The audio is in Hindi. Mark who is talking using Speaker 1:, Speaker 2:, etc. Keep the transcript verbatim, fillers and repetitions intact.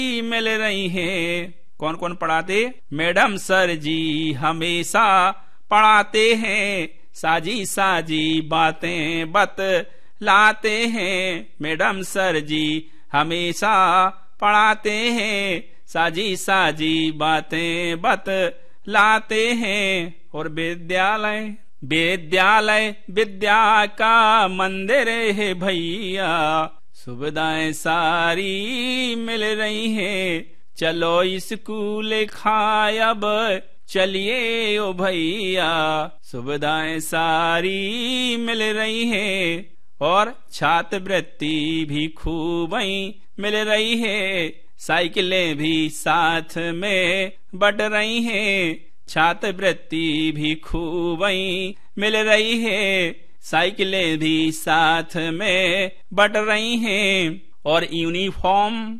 Speaker 1: मिल रही हैं। कौन कौन पढ़ाते? मैडम सर जी हमेशा पढ़ाते हैं, साजी साजी बातें बतलाते हैं। मैडम सर जी हमेशा पढ़ाते हैं, साजी साजी बातें बतलाते हैं। और विद्यालय विद्यालय विद्या का मंदिर है भैया, सुविधाएं सारी मिल रही हैं। चलो स्कूल खायब चलिए ओ भैया, सुविधाएं सारी मिल रही हैं। और छात्रवृत्ति भी खूब मिल रही है, साइकिलें भी साथ में बट रही हैं। छात्रवृत्ति भी खूब मिल रही है, साइकिलें भी साथ में बट रही हैं। और यूनिफॉर्म